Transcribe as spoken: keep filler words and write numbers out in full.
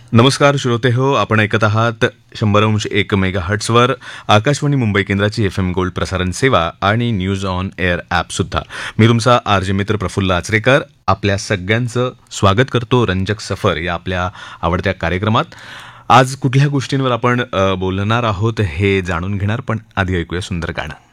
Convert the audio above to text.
नमस्कार श्रोते हो, आपण ऐकत आहात शंभर अंश एक मेगा हर्ट्सवर आकाशवाणी मुंबई केंद्राची एफ एम गोल्ड प्रसारण सेवा आणि न्यूज ऑन एअर ॲप सुद्धा. मी तुमचा आरजे मित्र प्रफुल्ल आचरेकर आपल्या सगळ्यांचं स्वागत करतो रंजक सफर या आपल्या आवडत्या कार्यक्रमात. आज कुठल्या गोष्टींवर आपण अ, बोलणार आहोत हे जाणून घेणार, पण आधी ऐकूया सुंदर गाणं.